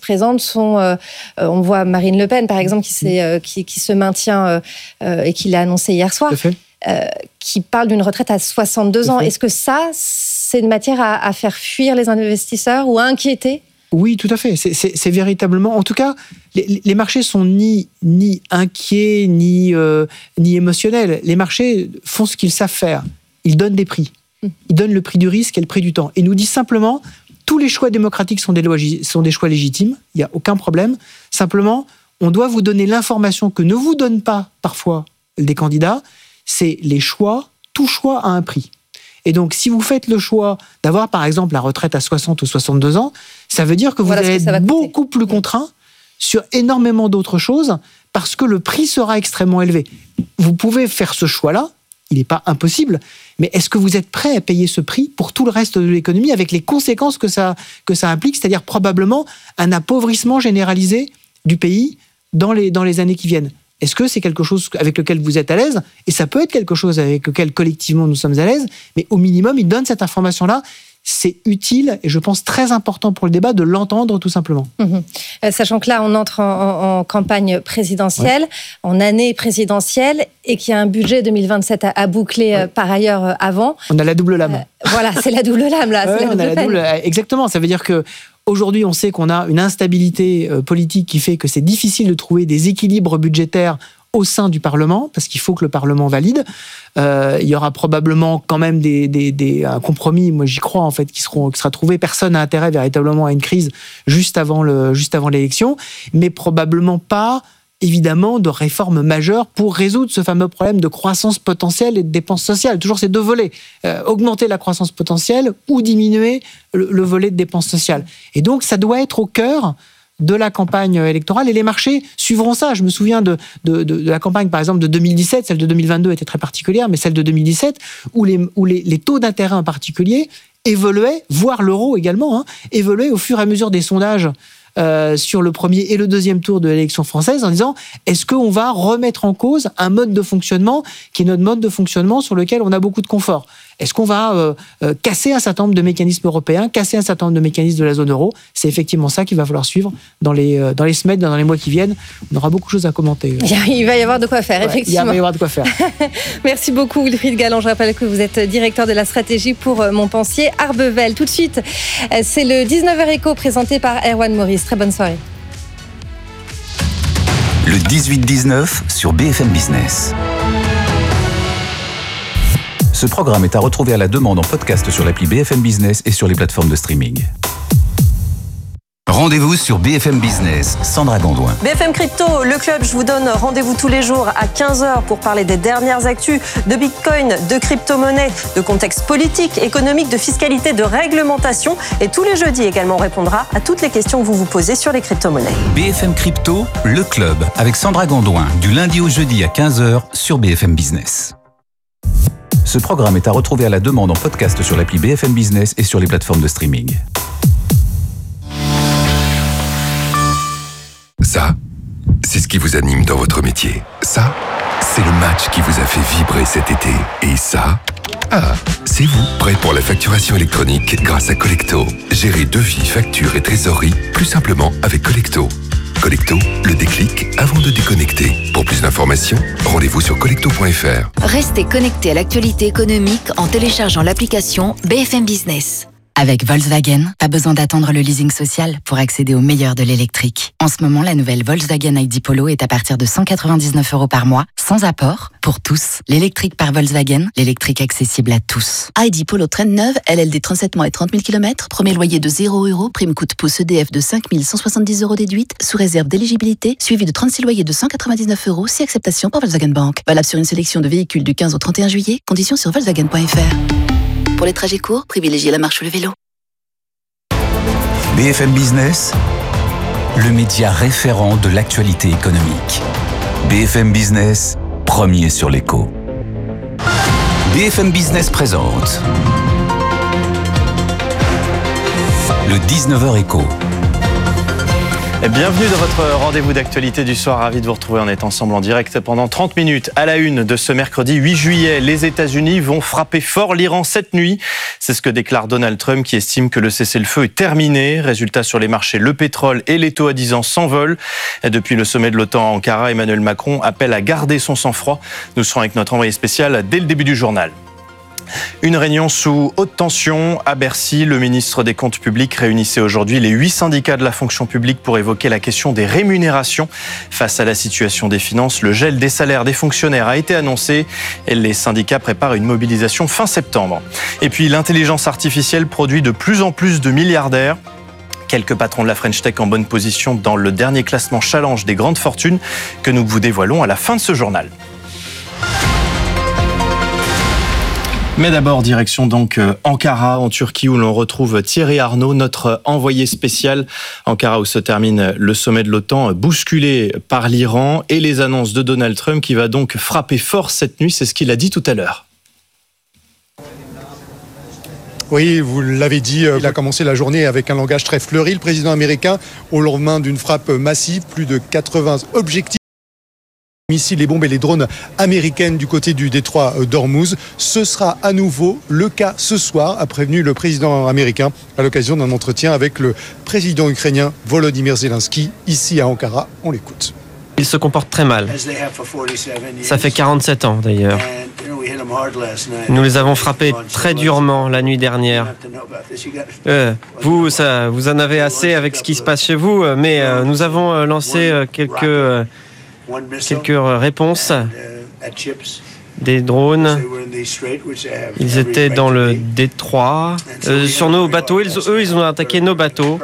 présente sont... on voit Marine Le Pen, par exemple, qui se maintient et qui l'a annoncé hier soir, qui parle d'une retraite à 62 ans. Est-ce que ça, c'est une matière à faire fuir les investisseurs ou à inquiéter ? Oui, tout à fait. C'est véritablement... En tout cas, les marchés sont ni inquiets, ni émotionnels. Les marchés font ce qu'ils savent faire. Ils donnent des prix. Ils donnent le prix du risque et le prix du temps. Et nous disent simplement, tous les choix démocratiques sont des choix légitimes. Il n'y a aucun problème. Simplement, on doit vous donner l'information que ne vous donnent pas, parfois, des candidats. C'est les choix. Tout choix a un prix. Et donc, si vous faites le choix d'avoir, par exemple, la retraite à 60 ou 62 ans, ça veut dire que vous allez être beaucoup plus contraint sur énormément d'autres choses parce que le prix sera extrêmement élevé. Vous pouvez faire ce choix-là, il n'est pas impossible, mais est-ce que vous êtes prêt à payer ce prix pour tout le reste de l'économie avec les conséquences que ça implique, c'est-à-dire probablement un appauvrissement généralisé du pays dans les années qui viennent ? Est-ce que c'est quelque chose avec lequel vous êtes à l'aise ? Et ça peut être quelque chose avec lequel collectivement nous sommes à l'aise, mais au minimum, il donne cette information-là. C'est utile et je pense très important pour le débat de l'entendre tout simplement. Sachant que là, on entre en campagne présidentielle, en année présidentielle, et qu'il y a un budget 2027 à boucler par ailleurs avant. On a la double lame. Voilà, c'est la double lame là. Exactement, ça veut dire que aujourd'hui, on sait qu'on a une instabilité politique qui fait que c'est difficile de trouver des équilibres budgétaires au sein du Parlement, parce qu'il faut que le Parlement valide. Il y aura probablement quand même un compromis, moi j'y crois en fait, qui sera trouvé. Personne n'a intérêt véritablement à une crise juste avant l'élection, mais probablement pas, évidemment, de réformes majeures pour résoudre ce fameux problème de croissance potentielle et de dépenses sociales. Toujours ces deux volets, augmenter la croissance potentielle ou diminuer le volet de dépenses sociales. Et donc ça doit être au cœur de la campagne électorale, et les marchés suivront ça. Je me souviens de la campagne, par exemple, de 2017, celle de 2022 était très particulière, mais celle de 2017, où les taux d'intérêt en particulier évoluaient, voire l'euro également, évoluaient au fur et à mesure des sondages sur le premier et le deuxième tour de l'élection française, en disant, est-ce qu'on va remettre en cause un mode de fonctionnement qui est notre mode de fonctionnement sur lequel on a beaucoup de confort ? Est-ce qu'on va casser un certain nombre de mécanismes européens, casser un certain nombre de mécanismes de la zone euro ? C'est effectivement ça qu'il va falloir suivre dans les semaines, dans les mois qui viennent. On aura beaucoup de choses à commenter. Il va y avoir de quoi faire, effectivement. Il va y avoir de quoi faire. Merci beaucoup, Wilfried Galland. Je rappelle que vous êtes directeur de la stratégie pour Montpensier Arbevel. Tout de suite, c'est le 19h Éco présenté par Erwan Maurice. Très bonne soirée. Le 18-19 sur BFM Business. Ce programme est à retrouver à la demande en podcast sur l'appli BFM Business et sur les plateformes de streaming. Rendez-vous sur BFM Business, Sandra Gondouin. BFM Crypto, le club, je vous donne rendez-vous tous les jours à 15h pour parler des dernières actus de Bitcoin, de crypto-monnaie, de contexte politique, économique, de fiscalité, de réglementation. Et tous les jeudis également, on répondra à toutes les questions que vous vous posez sur les crypto-monnaies. BFM Crypto, le club, avec Sandra Gondouin, du lundi au jeudi à 15h sur BFM Business. Ce programme est à retrouver à la demande en podcast sur l'appli BFM Business et sur les plateformes de streaming. Ça, c'est ce qui vous anime dans votre métier. Ça, c'est le match qui vous a fait vibrer cet été. Et ça, c'est vous, prêt pour la facturation électronique grâce à Collecto. Gérez devis, factures et trésorerie plus simplement avec Collecto. Collecto, le déclic avant de déconnecter. Pour plus d'informations, rendez-vous sur collecto.fr. Restez connectés à l'actualité économique en téléchargeant l'application BFM Business. Avec Volkswagen, pas besoin d'attendre le leasing social pour accéder au meilleur de l'électrique. En ce moment, la nouvelle Volkswagen ID Polo est à partir de 199 € par mois, sans apport, pour tous. L'électrique par Volkswagen, l'électrique accessible à tous. ID Polo traîne neuve, LLD 37 mois et 30 000 km, premier loyer de 0 €, prime coup de pouce EDF de 5 170 € déduite, sous réserve d'éligibilité, suivi de 36 loyers de 199 €, si acceptation par Volkswagen Bank. Valable sur une sélection de véhicules du 15 au 31 juillet, conditions sur volkswagen.fr. Pour les trajets courts, privilégiez la marche ou le vélo. BFM Business, le média référent de l'actualité économique. BFM Business, premier sur l'écho. BFM Business présente le 19h Écho. Bienvenue dans votre rendez-vous d'actualité du soir. Ravi de vous retrouver. On est ensemble en direct pendant 30 minutes. À la une de ce mercredi 8 juillet, les États-Unis vont frapper fort l'Iran cette nuit. C'est ce que déclare Donald Trump qui estime que le cessez-le-feu est terminé. Résultat sur les marchés, le pétrole et les taux à 10 ans s'envolent. Depuis le sommet de l'OTAN à Ankara, Emmanuel Macron appelle à garder son sang-froid. Nous serons avec notre envoyé spécial dès le début du journal. Une réunion sous haute tension à Bercy. Le ministre des Comptes publics réunissait aujourd'hui les 8 syndicats de la fonction publique pour évoquer la question des rémunérations. Face à la situation des finances, le gel des salaires des fonctionnaires a été annoncé et les syndicats préparent une mobilisation fin septembre. Et puis l'intelligence artificielle produit de plus en plus de milliardaires. Quelques patrons de la French Tech en bonne position dans le dernier classement challenge des grandes fortunes que nous vous dévoilons à la fin de ce journal. Mais d'abord, direction donc Ankara, en Turquie, où l'on retrouve Thierry Arnaud, notre envoyé spécial. Ankara, où se termine le sommet de l'OTAN, bousculé par l'Iran et les annonces de Donald Trump, qui va donc frapper fort cette nuit. C'est ce qu'il a dit tout à l'heure. Oui, vous l'avez dit, il a commencé la journée avec un langage très fleuri. Le président américain, au lendemain d'une frappe massive, plus de 80 objectifs. Missiles, les bombes et les drones américaines du côté du détroit d'Ormuz. Ce sera à nouveau le cas ce soir, a prévenu le président américain à l'occasion d'un entretien avec le président ukrainien Volodymyr Zelensky, ici à Ankara. On l'écoute. Ils se comportent très mal. Ça fait 47 ans d'ailleurs. Nous les avons frappés très durement la nuit dernière. Vous en avez assez avec ce qui se passe chez vous, mais nous avons lancé quelques réponses, des drones. Ils étaient dans le détroit. Sur nos bateaux, ils ont attaqué nos bateaux.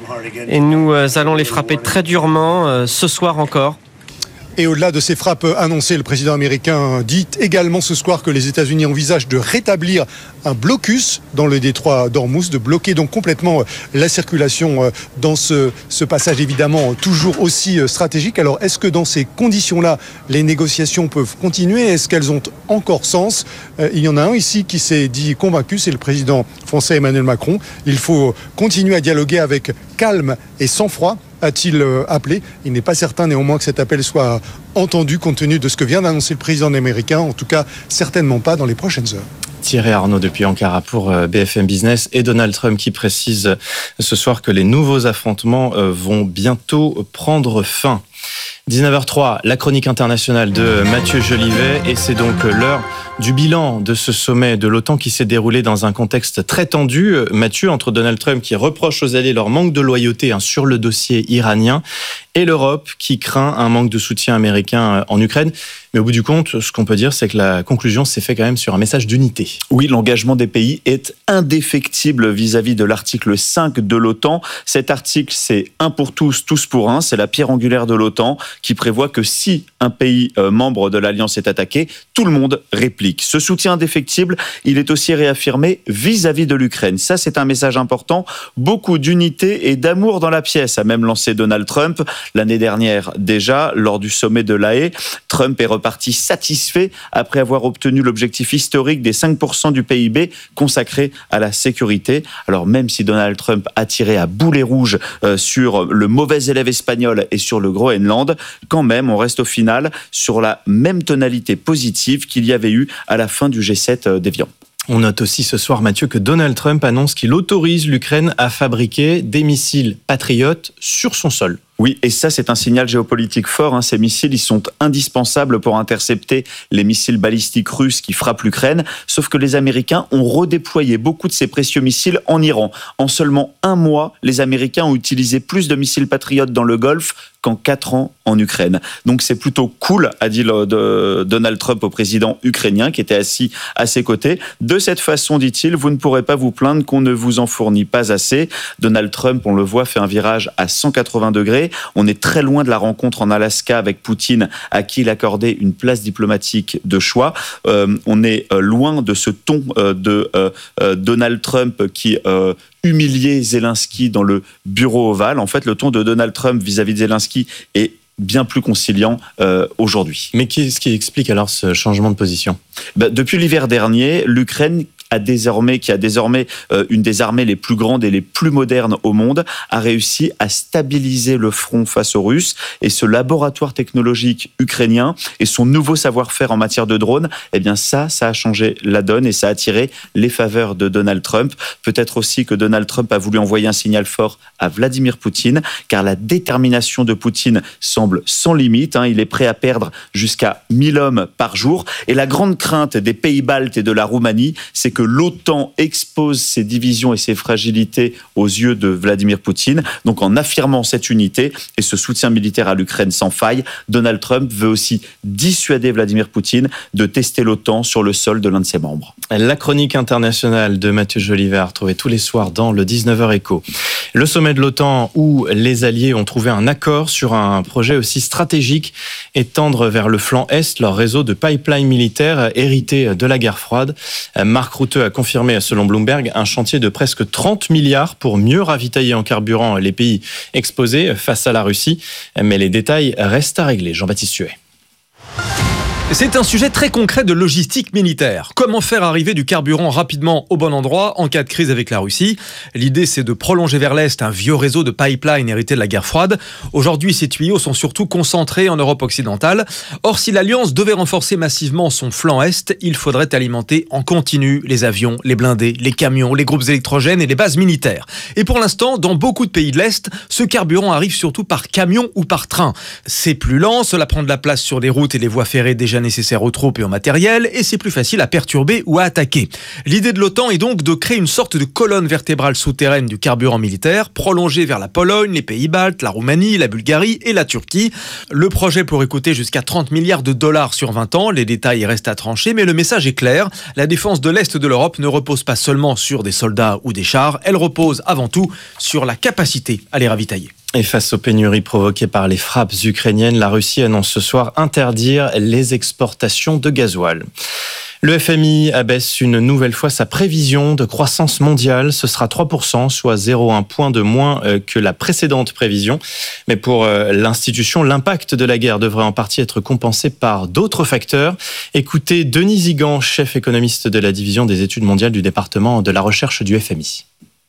Et nous allons les frapper très durement ce soir encore. Et au-delà de ces frappes annoncées, le président américain dit également ce soir que les États-Unis envisagent de rétablir un blocus dans le détroit d'Ormuz, de bloquer donc complètement la circulation dans ce passage évidemment toujours aussi stratégique. Alors est-ce que dans ces conditions-là, les négociations peuvent continuer ? Est-ce qu'elles ont encore sens ? Il y en a un ici qui s'est dit convaincu, c'est le président français Emmanuel Macron. Il faut continuer à dialoguer avec calme et sang-froid, a-t-il appelé. Il n'est pas certain néanmoins que cet appel soit entendu compte tenu de ce que vient d'annoncer le président américain, en tout cas certainement pas dans les prochaines heures. Thierry Arnaud depuis Ankara pour BFM Business et Donald Trump qui précise ce soir que les nouveaux affrontements vont bientôt prendre fin. 19h03, la chronique internationale de Mathieu Jolivet et c'est donc l'heure du bilan de ce sommet de l'OTAN qui s'est déroulé dans un contexte très tendu. Mathieu, entre Donald Trump qui reproche aux alliés leur manque de loyauté sur le dossier iranien et l'Europe qui craint un manque de soutien américain en Ukraine. Mais au bout du compte, ce qu'on peut dire, c'est que la conclusion s'est faite quand même sur un message d'unité. Oui, l'engagement des pays est indéfectible vis-à-vis de l'article 5 de l'OTAN. Cet article, c'est un pour tous, tous pour un. C'est la pierre angulaire de l'OTAN qui prévoit que si un pays membre de l'Alliance est attaqué, tout le monde réplique. Ce soutien indéfectible, il est aussi réaffirmé vis-à-vis de l'Ukraine. Ça, c'est un message important. Beaucoup d'unité et d'amour dans la pièce, a même lancé Donald Trump. L'année dernière, déjà, lors du sommet de La Haye, Trump est reparti satisfait après avoir obtenu l'objectif historique des 5% du PIB consacré à la sécurité. Alors même si Donald Trump a tiré à boulet rouge sur le mauvais élève espagnol et sur le Groenland, quand même, on reste au final sur la même tonalité positive qu'il y avait eu à la fin du G7 d'Évian. On note aussi ce soir, Mathieu, que Donald Trump annonce qu'il autorise l'Ukraine à fabriquer des missiles Patriot sur son sol. Oui, et ça, c'est un signal géopolitique fort. Ces missiles, ils sont indispensables pour intercepter les missiles balistiques russes qui frappent l'Ukraine. Sauf que les Américains ont redéployé beaucoup de ces précieux missiles en Iran. En seulement un mois, les Américains ont utilisé plus de missiles Patriot dans le Golfe qu'en 4 ans en Ukraine. Donc c'est plutôt cool, a dit Donald Trump au président ukrainien qui était assis à ses côtés. De cette façon, dit-il, vous ne pourrez pas vous plaindre qu'on ne vous en fournit pas assez. Donald Trump, on le voit, fait un virage à 180 degrés. On est très loin de la rencontre en Alaska avec Poutine, à qui il accordait une place diplomatique de choix. On est loin de ce ton de Donald Trump qui humiliait Zelensky dans le bureau ovale. En fait, le ton de Donald Trump vis-à-vis de Zelensky est bien plus conciliant aujourd'hui. Mais qu'est-ce qui explique alors ce changement de position ? Depuis l'hiver dernier, l'Ukraine qui a désormais une des armées les plus grandes et les plus modernes au monde, a réussi à stabiliser le front face aux Russes. Et ce laboratoire technologique ukrainien et son nouveau savoir-faire en matière de drones, eh bien ça a changé la donne et ça a attiré les faveurs de Donald Trump. Peut-être aussi que Donald Trump a voulu envoyer un signal fort à Vladimir Poutine, car la détermination de Poutine semble sans limite. Il est prêt à perdre jusqu'à 1000 hommes par jour. Et la grande crainte des pays baltes et de la Roumanie, c'est que l'OTAN expose ses divisions et ses fragilités aux yeux de Vladimir Poutine. Donc en affirmant cette unité et ce soutien militaire à l'Ukraine sans faille, Donald Trump veut aussi dissuader Vladimir Poutine de tester l'OTAN sur le sol de l'un de ses membres. La chronique internationale de Mathieu Jolivet à retrouver tous les soirs dans le 19h Écho. Le sommet de l'OTAN où les alliés ont trouvé un accord sur un projet aussi stratégique, étendre vers le flanc Est leur réseau de pipeline militaire hérité de la guerre froide. Mark Rutte a confirmé, selon Bloomberg, un chantier de presque 30 milliards pour mieux ravitailler en carburant les pays exposés face à la Russie. Mais les détails restent à régler. Jean-Baptiste Huet. C'est un sujet très concret de logistique militaire. Comment faire arriver du carburant rapidement au bon endroit en cas de crise avec la Russie ? L'idée, c'est de prolonger vers l'Est un vieux réseau de pipeline hérité de la guerre froide. Aujourd'hui, ces tuyaux sont surtout concentrés en Europe occidentale. Or, si l'Alliance devait renforcer massivement son flanc Est, il faudrait alimenter en continu les avions, les blindés, les camions, les groupes électrogènes et les bases militaires. Et pour l'instant, dans beaucoup de pays de l'Est, ce carburant arrive surtout par camion ou par train. C'est plus lent, cela prend de la place sur des routes et des voies ferrées déjà nécessaires aux troupes et au matériel, et c'est plus facile à perturber ou à attaquer. L'idée de l'OTAN est donc de créer une sorte de colonne vertébrale souterraine du carburant militaire, prolongée vers la Pologne, les pays baltes, la Roumanie, la Bulgarie et la Turquie. Le projet pourrait coûter jusqu'à 30 milliards de dollars sur 20 ans, les détails restent à trancher, mais le message est clair, la défense de l'Est de l'Europe ne repose pas seulement sur des soldats ou des chars, elle repose avant tout sur la capacité à les ravitailler. Et face aux pénuries provoquées par les frappes ukrainiennes, la Russie annonce ce soir interdire les exportations de gasoil. Le FMI abaisse une nouvelle fois sa prévision de croissance mondiale. Ce sera 3%, soit 0,1 point de moins que la précédente prévision. Mais pour l'institution, l'impact de la guerre devrait en partie être compensé par d'autres facteurs. Écoutez Denis Zigan, chef économiste de la division des études mondiales du département de la recherche du FMI.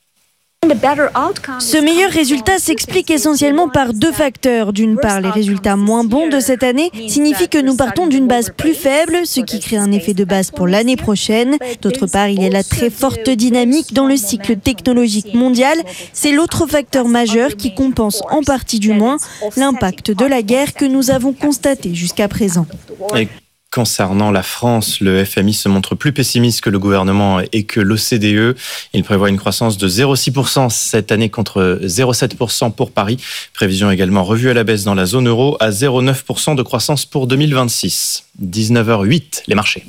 Ce meilleur résultat s'explique essentiellement par deux facteurs. D'une part, les résultats moins bons de cette année signifient que nous partons d'une base plus faible, ce qui crée un effet de base pour l'année prochaine. D'autre part, il y a la très forte dynamique dans le cycle technologique mondial. C'est l'autre facteur majeur qui compense en partie du moins l'impact de la guerre que nous avons constaté jusqu'à présent. Concernant la France, le FMI se montre plus pessimiste que le gouvernement et que l'OCDE. Il prévoit une croissance de 0,6% cette année contre 0,7% pour Paris. Prévision également revue à la baisse dans la zone euro à 0,9% de croissance pour 2026. 19h08, les marchés.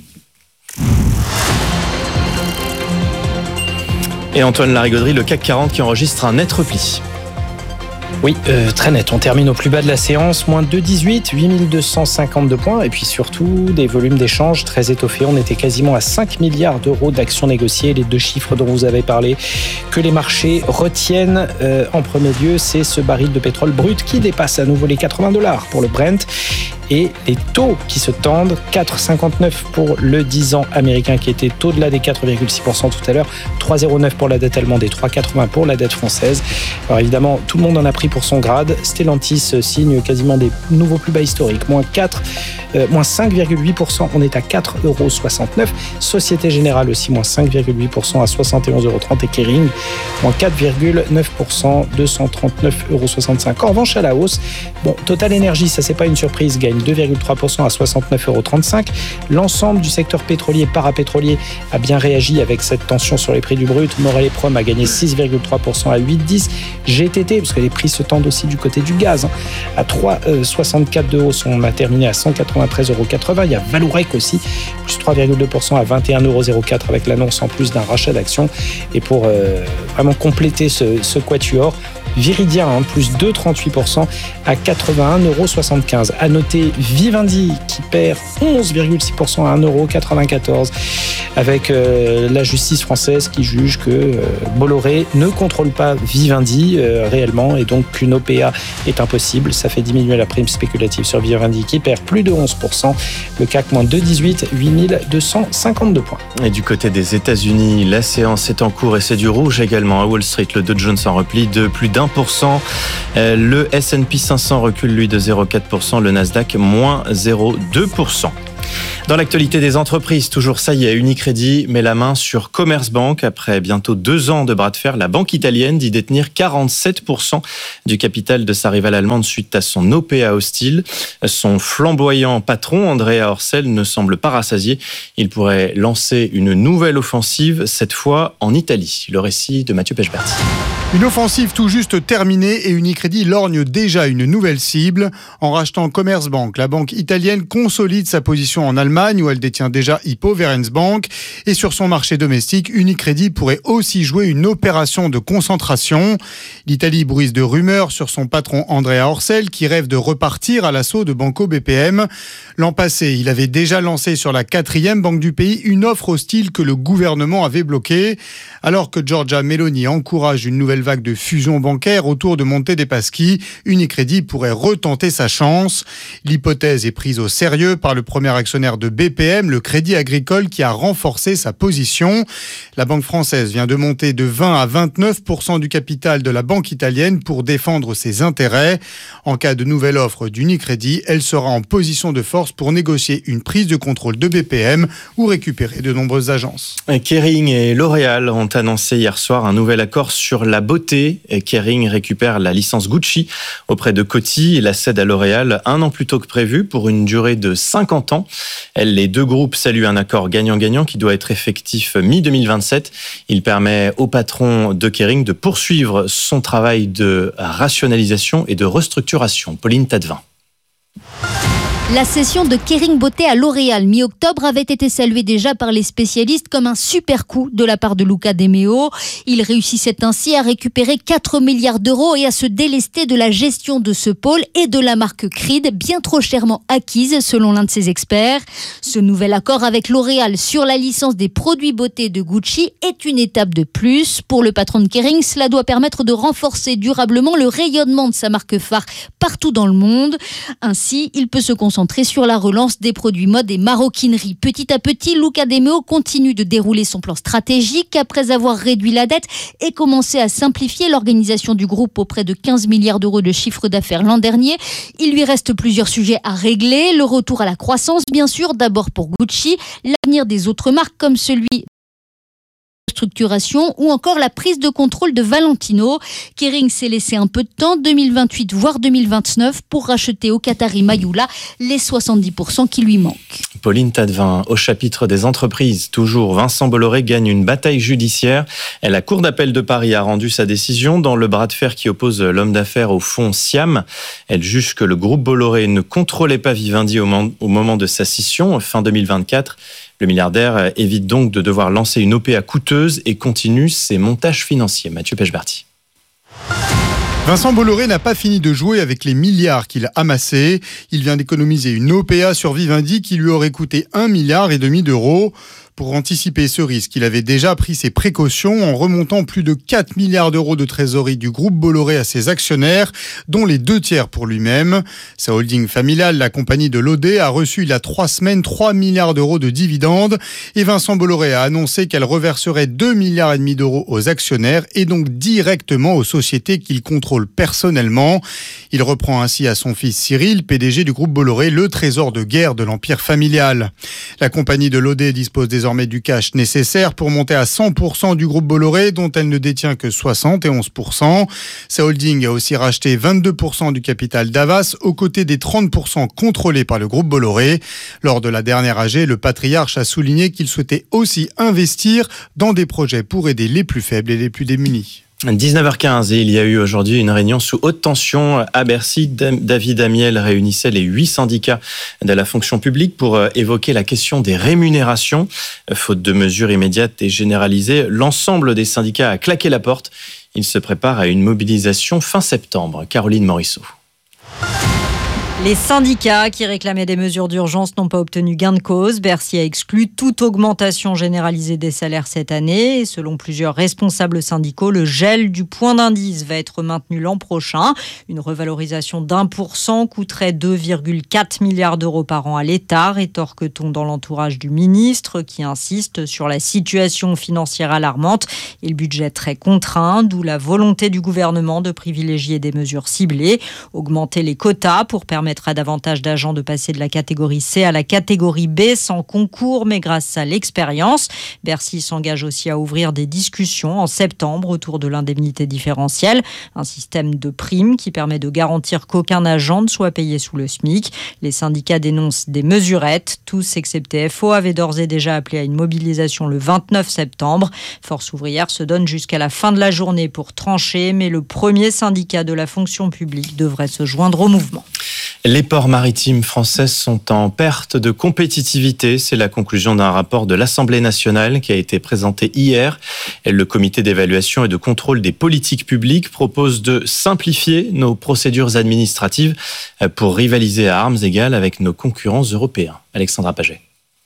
Et Antoine Larigauderie, le CAC 40 qui enregistre un net repli. Oui, très net. On termine au plus bas de la séance, moins 2,18, 8252 points. Et puis surtout, des volumes d'échanges très étoffés. On était quasiment à 5 milliards d'euros d'actions négociées. Les deux chiffres dont vous avez parlé, que les marchés retiennent en premier lieu, c'est ce baril de pétrole brut qui dépasse à nouveau les $80 pour le Brent. Et les taux qui se tendent, 4,59 pour le 10 ans américain qui était au-delà des 4,6% tout à l'heure, 3,09 pour la dette allemande et 3,80 pour la dette française. Alors évidemment, tout le monde en a pris pour son grade. Stellantis signe quasiment des nouveaux plus bas historiques, moins 5,8%, on est à 4,69 €. Société Générale aussi, moins 5,8% à 71,30 € et Kering, moins 4,9%, 239,65 €. En revanche, à la hausse, Total Energy, ça c'est pas une surprise, gagne 2,3% à 69,35 €. L'ensemble du secteur pétrolier, parapétrolier a bien réagi avec cette tension sur les prix du brut. Morel et Prom a gagné 6,3% à 8,10 €. GTT, parce que les prix se tendent aussi du côté du gaz, à 3,64 € de hausse, on a terminé à 193,80 €. Il y a Vallourec aussi, plus 3,2% à 21,04 € avec l'annonce en plus d'un rachat d'actions. Et pour vraiment compléter ce quatuor, Viridia, plus 2,38% à 81,75 €. À noter Vivendi qui perd 11,6% à 1,94 € avec la justice française qui juge que Bolloré ne contrôle pas Vivendi réellement et donc qu'une OPA est impossible. Ça fait diminuer la prime spéculative sur Vivendi qui perd plus de 11%. Le CAC moins 2,18, 8252 points. Et du côté des États-Unis, la séance est en cours et c'est du rouge également. À Wall Street, le Dow Jones en repli de plus d'1%. Le S&P 500 recule lui de 0,4%. Le Nasdaq moins 0,2%. Dans l'actualité des entreprises, toujours ça y est, Unicredit met la main sur Commerzbank. Après bientôt 2 ans de bras de fer, la banque italienne dit détenir 47% du capital de sa rivale allemande suite à son OPA hostile. Son flamboyant patron, Andrea Orcel, ne semble pas rassasié. Il pourrait lancer une nouvelle offensive, cette fois en Italie. Le récit de Mathieu Pechberti. Une offensive tout juste terminée et Unicredit lorgne déjà une nouvelle cible. En rachetant Commerzbank, la banque italienne consolide sa position en Allemagne où elle détient déjà Hypo Vereinsbank. Et sur son marché domestique, Unicredit pourrait aussi jouer une opération de concentration. L'Italie bruise de rumeurs sur son patron Andrea Orcel qui rêve de repartir à l'assaut de Banco BPM. L'an passé, il avait déjà lancé sur la 4e banque du pays une offre hostile que le gouvernement avait bloquée. Alors que Giorgia Meloni encourage une nouvelle vague de fusion bancaire autour de Monte dei Paschi, Unicredit pourrait retenter sa chance. L'hypothèse est prise au sérieux par le premier actionnaire de BPM, le Crédit Agricole, qui a renforcé sa position. La banque française vient de monter de 20 à 29% du capital de la banque italienne pour défendre ses intérêts. En cas de nouvelle offre d'Unicredit, elle sera en position de force pour négocier une prise de contrôle de BPM ou récupérer de nombreuses agences. Kering et L'Oréal ont annoncé hier soir un nouvel accord sur la beauté. Kering récupère la licence Gucci auprès de Coty et la cède à L'Oréal 1 an plus tôt que prévu pour une durée de 50 ans. Les deux groupes saluent un accord gagnant-gagnant qui doit être effectif mi-2027. Il permet au patron de Kering de poursuivre son travail de rationalisation et de restructuration. Pauline Tadevin. La cession de Kering Beauté à L'Oréal mi-octobre avait été saluée déjà par les spécialistes comme un super coup de la part de Luca De Meo. Il réussissait ainsi à récupérer 4 milliards d'euros et à se délester de la gestion de ce pôle et de la marque Creed, bien trop chèrement acquise selon l'un de ses experts. Ce nouvel accord avec L'Oréal sur la licence des produits beauté de Gucci est une étape de plus. Pour le patron de Kering, cela doit permettre de renforcer durablement le rayonnement de sa marque phare partout dans le monde. Ainsi, il peut se concentrer sur la relance des produits mode et maroquinerie. Petit à petit, Luca De Meo continue de dérouler son plan stratégique après avoir réduit la dette et commencé à simplifier l'organisation du groupe auprès de 15 milliards d'euros de chiffre d'affaires l'an dernier. Il lui reste plusieurs sujets à régler. Le retour à la croissance, bien sûr, d'abord pour Gucci, l'avenir des autres marques comme celui structuration ou encore la prise de contrôle de Valentino. Kering s'est laissé un peu de temps, 2028 voire 2029, pour racheter au Qatari Mayoula les 70% qui lui manquent. Pauline Tadevin, au chapitre des entreprises, toujours, Vincent Bolloré gagne une bataille judiciaire. La Cour d'appel de Paris a rendu sa décision dans le bras de fer qui oppose l'homme d'affaires au fonds Siam. Elle juge que le groupe Bolloré ne contrôlait pas Vivendi au moment de sa scission, fin 2024. Le milliardaire évite donc de devoir lancer une OPA coûteuse et continue ses montages financiers. Mathieu Pechberti. Vincent Bolloré n'a pas fini de jouer avec les milliards qu'il a amassés. Il vient d'économiser une OPA sur Vivendi qui lui aurait coûté 1,5 milliard d'euros. Pour anticiper ce risque, il avait déjà pris ses précautions en remontant plus de 4 milliards d'euros de trésorerie du groupe Bolloré à ses actionnaires, dont les 2/3 pour lui-même. Sa holding familiale, la compagnie de l'OD, a reçu il y a 3 semaines 3 milliards d'euros de dividendes et Vincent Bolloré a annoncé qu'elle reverserait 2,5 milliards d'euros aux actionnaires et donc directement aux sociétés qu'il contrôle personnellement. Il reprend ainsi à son fils Cyril, PDG du groupe Bolloré, le trésor de guerre de l'empire familial. La compagnie de l'OD dispose désormais du cash nécessaire pour monter à 100% du groupe Bolloré, dont elle ne détient que 71%. Sa holding a aussi racheté 22% du capital d'Havas, aux côtés des 30% contrôlés par le groupe Bolloré. Lors de la dernière AG, le patriarche a souligné qu'il souhaitait aussi investir dans des projets pour aider les plus faibles et les plus démunis. 19h15 et il y a eu aujourd'hui une réunion sous haute tension à Bercy. David Amiel réunissait les 8 syndicats de la fonction publique pour évoquer la question des rémunérations. Faute de mesures immédiates et généralisées, l'ensemble des syndicats a claqué la porte. Il se prépare à une mobilisation fin septembre. Caroline Morisseau. Les syndicats qui réclamaient des mesures d'urgence n'ont pas obtenu gain de cause. Bercy a exclu toute augmentation généralisée des salaires cette année. Et selon plusieurs responsables syndicaux, le gel du point d'indice va être maintenu l'an prochain. Une revalorisation d'1% coûterait 2,4 milliards d'euros par an à l'État, rétorque-t-on dans l'entourage du ministre qui insiste sur la situation financière alarmante et le budget très contraint, d'où la volonté du gouvernement de privilégier des mesures ciblées, augmenter les quotas pour permettre à davantage d'agents de passer de la catégorie C à la catégorie B sans concours, mais grâce à l'expérience. Bercy s'engage aussi à ouvrir des discussions en septembre autour de l'indemnité différentielle, un système de primes qui permet de garantir qu'aucun agent ne soit payé sous le SMIC. Les syndicats dénoncent des mesurettes. Tous, excepté FO, avaient d'ores et déjà appelé à une mobilisation le 29 septembre. Force ouvrière se donne jusqu'à la fin de la journée pour trancher, mais le premier syndicat de la fonction publique devrait se joindre au mouvement. Les ports maritimes français sont en perte de compétitivité. C'est la conclusion d'un rapport de l'Assemblée nationale qui a été présenté hier. Le comité d'évaluation et de contrôle des politiques publiques propose de simplifier nos procédures administratives pour rivaliser à armes égales avec nos concurrents européens. Alexandra Paget.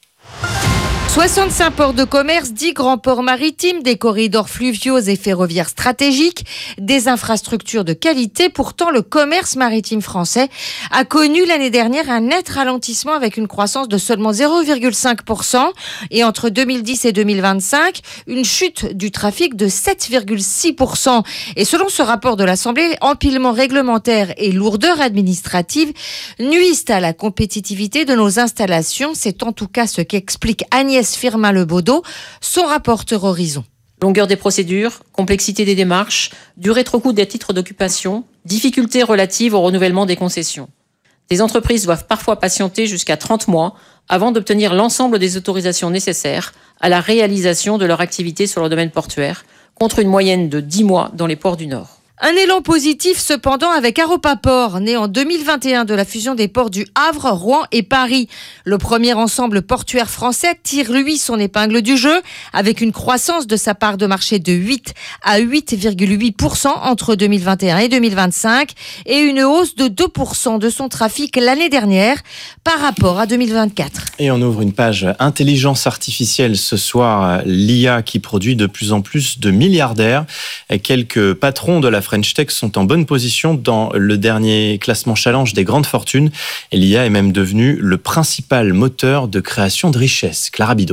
65 ports de commerce, 10 grands ports maritimes, des corridors fluviaux et ferroviaires stratégiques, des infrastructures de qualité. Pourtant, le commerce maritime français a connu l'année dernière un net ralentissement avec une croissance de seulement 0,5% et entre 2010 et 2025, une chute du trafic de 7,6%. Et selon ce rapport de l'Assemblée, empilement réglementaire et lourdeur administrative nuisent à la compétitivité de nos installations. C'est en tout cas ce qu'explique Agnès Firmin-Lebaudot, son rapporteur Horizon. Longueur des procédures, complexité des démarches, durée trop courte des titres d'occupation, difficultés relatives au renouvellement des concessions. Des entreprises doivent parfois patienter jusqu'à 30 mois avant d'obtenir l'ensemble des autorisations nécessaires à la réalisation de leur activité sur le domaine portuaire, contre une moyenne de 10 mois dans les ports du Nord. Un élan positif cependant avec Aropaport, né en 2021 de la fusion des ports du Havre, Rouen et Paris. Le premier ensemble portuaire français tire lui son épingle du jeu avec une croissance de sa part de marché de 8 à 8,8% entre 2021 et 2025 et une hausse de 2% de son trafic l'année dernière par rapport à 2024. Et on ouvre une page intelligence artificielle ce soir, l'IA qui produit de plus en plus de milliardaires. Quelques patrons de la French Tech sont en bonne position dans le dernier classement challenge des grandes fortunes. Et l'IA est même devenue le principal moteur de création de richesse. Clara Bidot.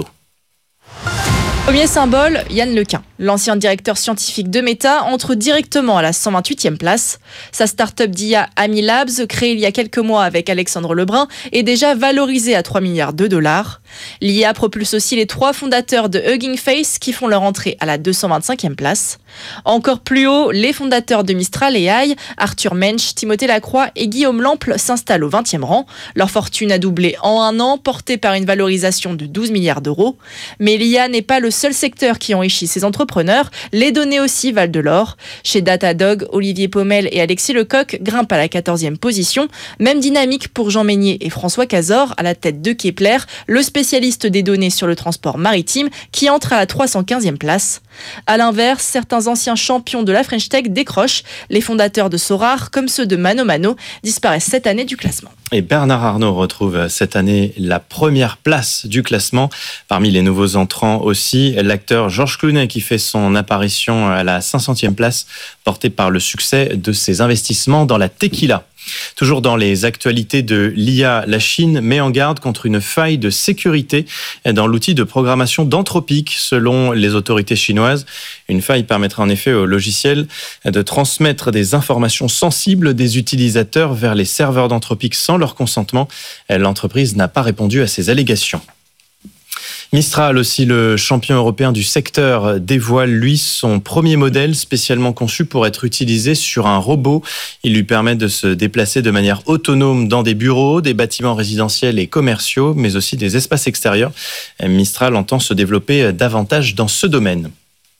Premier symbole, Yann Lequin. L'ancien directeur scientifique de Meta entre directement à la 128e place. Sa start-up d'IA Ami Labs, créée il y a quelques mois avec Alexandre Lebrun, est déjà valorisée à 3 milliards de dollars. L'IA propulse aussi les 3 fondateurs de Hugging Face qui font leur entrée à la 225e place. Encore plus haut, les fondateurs de Mistral AI, Arthur Mensch, Timothée Lacroix et Guillaume Lample s'installent au 20e rang. Leur fortune a doublé en un an, portée par une valorisation de 12 milliards d'euros. Mais l'IA n'est pas le seul secteur qui enrichit ces entrepreneurs. Les données aussi valent de l'or. Chez Datadog, Olivier Pommel et Alexis Lecoq grimpent à la 14e position. Même dynamique pour Jean Meignier et François Cazor à la tête de Kepler, le spécialiste des données sur le transport maritime qui entre à la 315e place. À l'inverse, certains anciens champions de la French Tech décrochent. Les fondateurs de Sorar, comme ceux de Mano Mano, disparaissent cette année du classement. Et Bernard Arnault retrouve cette année la première place du classement. Parmi les nouveaux entrants aussi, l'acteur George Clooney qui fait son apparition à la 500e place, porté par le succès de ses investissements dans la tequila. Toujours dans les actualités de l'IA, la Chine met en garde contre une faille de sécurité dans l'outil de programmation d'Anthropic, selon les autorités chinoises. Une faille permettrait en effet au logiciel de transmettre des informations sensibles des utilisateurs vers les serveurs d'Anthropic sans leur consentement. L'entreprise n'a pas répondu à ces allégations. Mistral, aussi le champion européen du secteur, dévoile lui son premier modèle spécialement conçu pour être utilisé sur un robot. Il lui permet de se déplacer de manière autonome dans des bureaux, des bâtiments résidentiels et commerciaux, mais aussi des espaces extérieurs. Mistral entend se développer davantage dans ce domaine.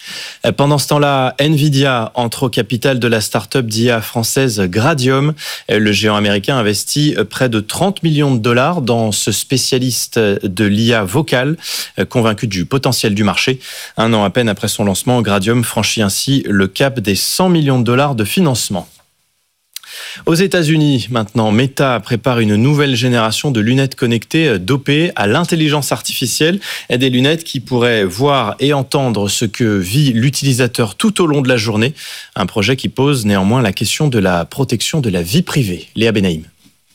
Pendant ce temps-là, Nvidia entre au capital de la start-up d'IA française Gradium. Le géant américain investit près de 30 millions de dollars dans ce spécialiste de l'IA vocale, convaincu du potentiel du marché. Un an à peine après son lancement, Gradium franchit ainsi le cap des 100 millions de dollars de financement. Aux États-Unis, maintenant, Meta prépare une nouvelle génération de lunettes connectées dopées à l'intelligence artificielle. Des lunettes qui pourraient voir et entendre ce que vit l'utilisateur tout au long de la journée. Un projet qui pose néanmoins la question de la protection de la vie privée. Léa Benaïm.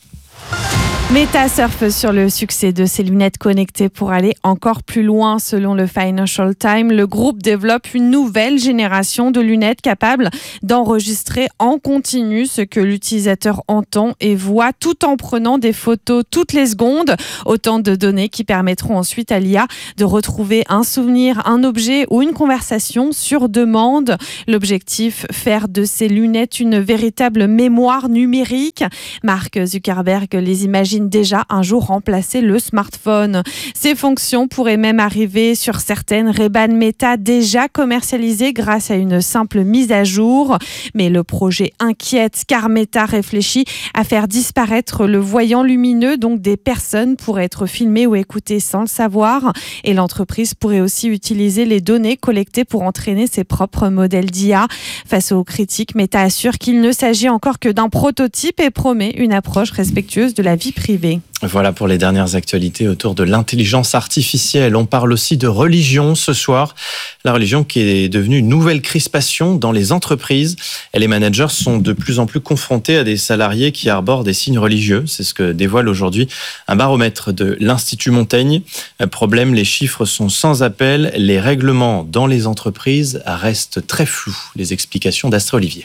Meta surfe sur le succès de ses lunettes connectées pour aller encore plus loin. Selon le Financial Times, le groupe développe une nouvelle génération de lunettes capables d'enregistrer en continu ce que l'utilisateur entend et voit tout en prenant des photos toutes les secondes. Autant de données qui permettront ensuite à l'IA de retrouver un souvenir, un objet ou une conversation sur demande. L'objectif, faire de ces lunettes une véritable mémoire numérique. Mark Zuckerberg les imagine déjà un jour remplacer le smartphone. Ces fonctions pourraient même arriver sur certaines Ray-Ban Meta déjà commercialisées grâce à une simple mise à jour. Mais le projet inquiète car Meta réfléchit à faire disparaître le voyant lumineux, donc des personnes pourraient être filmées ou écoutées sans le savoir. Et l'entreprise pourrait aussi utiliser les données collectées pour entraîner ses propres modèles d'IA. Face aux critiques, Meta assure qu'il ne s'agit encore que d'un prototype et promet une approche respectueuse de la vie privée. Voilà pour les dernières actualités autour de l'intelligence artificielle. On parle aussi de religion ce soir. La religion qui est devenue une nouvelle crispation dans les entreprises. Et les managers sont de plus en plus confrontés à des salariés qui arborent des signes religieux. C'est ce que dévoile aujourd'hui un baromètre de l'Institut Montaigne. Problème, les chiffres sont sans appel. Les règlements dans les entreprises restent très flous. Les explications d'Astrée Olivier.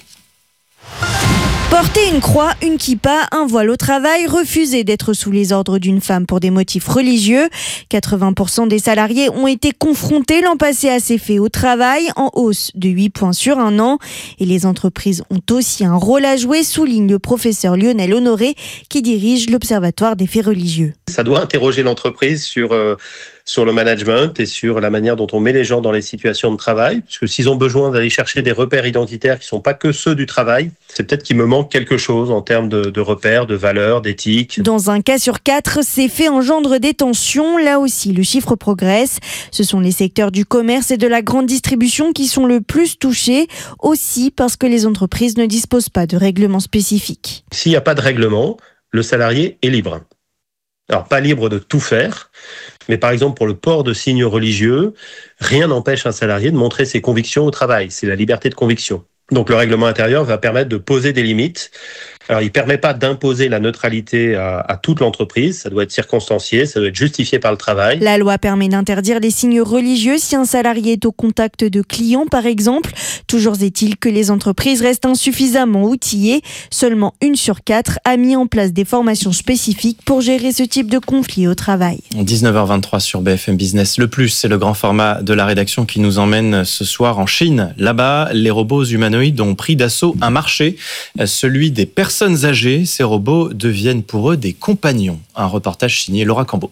Porter une croix, une kippa, un voile au travail, refuser d'être sous les ordres d'une femme pour des motifs religieux. 80% des salariés ont été confrontés l'an passé à ces faits au travail, en hausse de 8 points sur un an. Et les entreprises ont aussi un rôle à jouer, souligne le professeur Lionel Honoré, qui dirige l'Observatoire des faits religieux. Ça doit interroger l'entreprise sur le management et sur la manière dont on met les gens dans les situations de travail. Parce que s'ils ont besoin d'aller chercher des repères identitaires qui ne sont pas que ceux du travail, c'est peut-être qu'il me manque quelque chose en termes de repères, de valeurs, d'éthique. Dans un cas sur 4, ces faits engendrent des tensions. Là aussi, le chiffre progresse. Ce sont les secteurs du commerce et de la grande distribution qui sont le plus touchés, aussi parce que les entreprises ne disposent pas de règlements spécifiques. S'il n'y a pas de règlement, le salarié est libre. Alors, pas libre de tout faire, mais par exemple, pour le port de signes religieux, rien n'empêche un salarié de montrer ses convictions au travail. C'est la liberté de conviction. Donc, le règlement intérieur va permettre de poser des limites. Alors, il ne permet pas d'imposer la neutralité à toute l'entreprise. Ça doit être circonstancié, ça doit être justifié par le travail. La loi permet d'interdire les signes religieux si un salarié est au contact de clients, par exemple. Toujours est-il que les entreprises restent insuffisamment outillées. Seulement 1 sur 4 a mis en place des formations spécifiques pour gérer ce type de conflit au travail. 19h23 sur BFM Business. Le plus, c'est le grand format de la rédaction qui nous emmène ce soir en Chine. Là-bas, les robots humanoïdes ont pris d'assaut un marché, celui des personnes âgées. Ces robots deviennent pour eux des compagnons. Un reportage signé Laura Cambeau.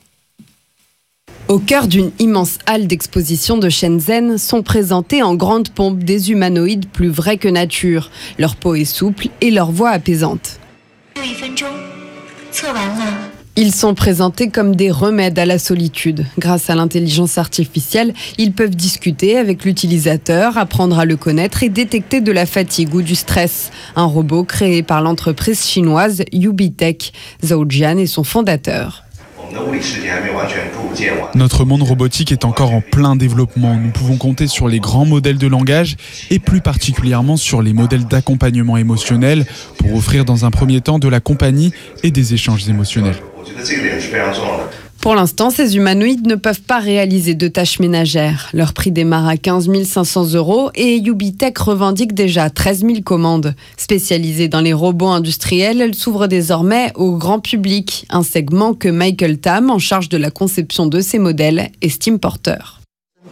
Au cœur d'une immense halle d'exposition de Shenzhen sont présentés en grande pompe des humanoïdes plus vrais que nature. Leur peau est souple et leur voix apaisante. Ils sont présentés comme des remèdes à la solitude. Grâce à l'intelligence artificielle, ils peuvent discuter avec l'utilisateur, apprendre à le connaître et détecter de la fatigue ou du stress. Un robot créé par l'entreprise chinoise Ubitech. Zhao Jian est son fondateur. Notre monde robotique est encore en plein développement. Nous pouvons compter sur les grands modèles de langage et plus particulièrement sur les modèles d'accompagnement émotionnel pour offrir dans un premier temps de la compagnie et des échanges émotionnels. Pour l'instant, ces humanoïdes ne peuvent pas réaliser de tâches ménagères. Leur prix démarre à 15 500 € et Ubitech revendique déjà 13 000 commandes. Spécialisée dans les robots industriels, elle s'ouvre désormais au grand public, un segment que Michael Tam, en charge de la conception de ces modèles, estime porteur.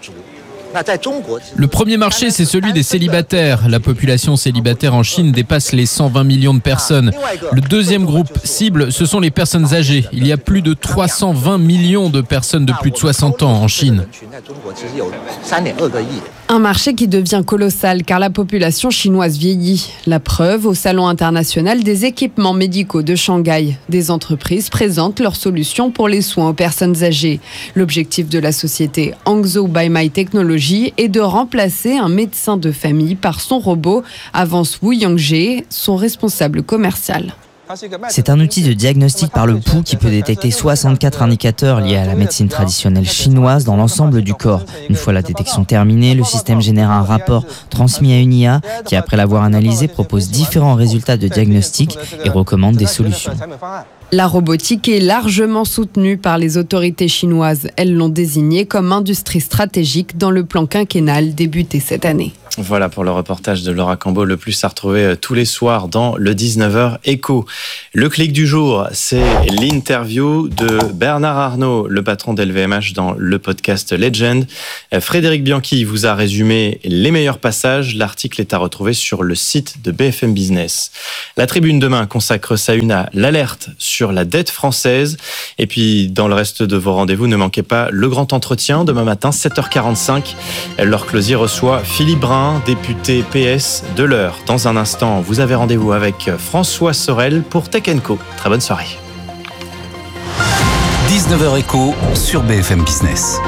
Le premier marché, c'est celui des célibataires. La population célibataire en Chine dépasse les 120 millions de personnes. Le deuxième groupe cible, ce sont les personnes âgées. Il y a plus de 320 millions de personnes de plus de 60 ans en Chine. Un marché qui devient colossal car la population chinoise vieillit. La preuve, au Salon international des équipements médicaux de Shanghai. Des entreprises présentent leurs solutions pour les soins aux personnes âgées. L'objectif de la société Hangzhou by My Technology est de remplacer un médecin de famille par son robot, avance Wu Yangje, son responsable commercial. C'est un outil de diagnostic par le pouls qui peut détecter 64 indicateurs liés à la médecine traditionnelle chinoise dans l'ensemble du corps. Une fois la détection terminée, le système génère un rapport transmis à une IA qui, après l'avoir analysé, propose différents résultats de diagnostic et recommande des solutions. La robotique est largement soutenue par les autorités chinoises. Elles l'ont désignée comme industrie stratégique dans le plan quinquennal débuté cette année. Voilà pour le reportage de Laura Cambo, le plus à retrouver tous les soirs dans le 19h Écho. Le clic du jour, c'est l'interview de Bernard Arnault, le patron d'LVMH dans le podcast Legend. Frédéric Bianchi vous a résumé les meilleurs passages. L'article est à retrouver sur le site de BFM Business. La Tribune demain consacre sa une à l'alerte sur la dette française. Et puis, dans le reste de vos rendez-vous, ne manquez pas le grand entretien demain matin, 7h45. Laure Closier reçoit Philippe Brun, député PS de l'Eure. Dans un instant, vous avez rendez-vous avec François Sorel pour Tech & Co. Très bonne soirée. 19h Écho sur BFM Business.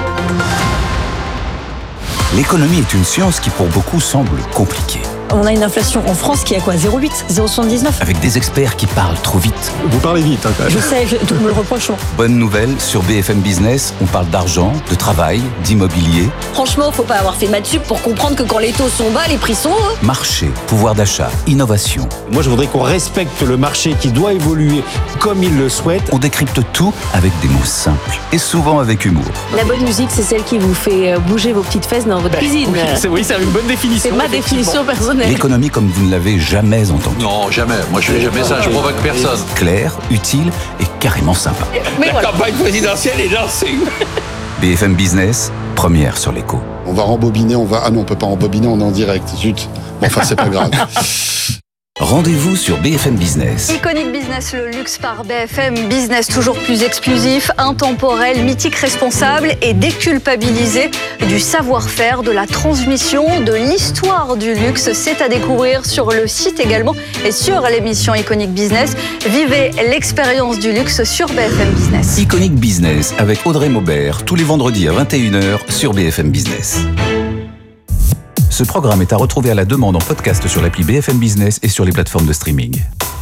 L'économie est une science qui pour beaucoup semble compliquée. On a une inflation en France qui est à quoi ? 0,8 ? 0,79 ? Avec des experts qui parlent trop vite. Vous parlez vite, quand même. Je sais, tout me le reproche. Bonne nouvelle, sur BFM Business, on parle d'argent, de travail, d'immobilier. Franchement, faut pas avoir fait maths sup pour comprendre que quand les taux sont bas, les prix sont hauts. Marché, pouvoir d'achat, innovation. Moi, je voudrais qu'on respecte le marché qui doit évoluer comme il le souhaite. On décrypte tout avec des mots simples et souvent avec humour. La bonne musique, c'est celle qui vous fait bouger vos petites fesses dans votre cuisine. Oui, c'est une bonne définition. C'est ma définition personnelle. L'économie comme vous ne l'avez jamais entendue. Non, jamais. Moi, je fais jamais ça. Je provoque personne. Claire, utile et carrément sympa. Mais la campagne présidentielle est lancée. BFM Business, première sur l'écho. On va rembobiner, Ah non, on peut pas rembobiner, on est en direct. Zut. Bon, enfin, c'est pas grave. Rendez-vous sur BFM Business. Iconic Business, le luxe par BFM Business, toujours plus exclusif, intemporel, mythique, responsable et déculpabilisé du savoir-faire, de la transmission, de l'histoire du luxe. C'est à découvrir sur le site également et sur l'émission Iconic Business. Vivez l'expérience du luxe sur BFM Business. Iconic Business avec Audrey Maubert, tous les vendredis à 21h sur BFM Business. Ce programme est à retrouver à la demande en podcast sur l'appli BFM Business et sur les plateformes de streaming.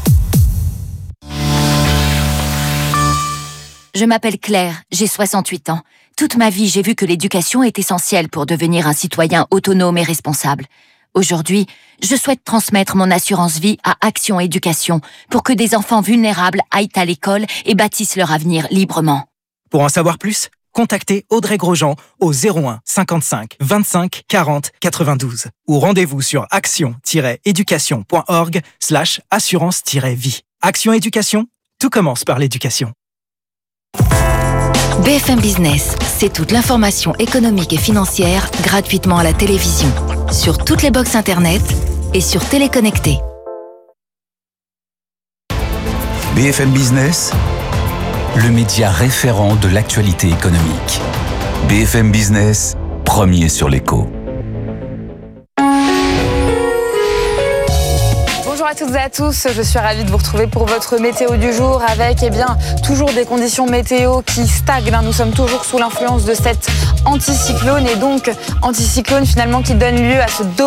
Je m'appelle Claire, j'ai 68 ans. Toute ma vie, j'ai vu que l'éducation est essentielle pour devenir un citoyen autonome et responsable. Aujourd'hui, je souhaite transmettre mon assurance vie à Action Éducation pour que des enfants vulnérables aillent à l'école et bâtissent leur avenir librement. Pour en savoir plus, contactez Audrey Grosjean au 01 55 25 40 92 ou rendez-vous sur action-éducation.org/assurance-vie. Action Éducation, tout commence par l'éducation. BFM Business, c'est toute l'information économique et financière gratuitement à la télévision, sur toutes les box internet et sur Téléconnecté. BFM Business, le média référent de l'actualité économique. BFM Business, premier sur l'écho. Bonjour à toutes et à tous, je suis ravie de vous retrouver pour votre météo du jour avec toujours des conditions météo qui stagnent. Nous sommes toujours sous l'influence de cet anticyclone et donc anticyclone finalement qui donne lieu à ce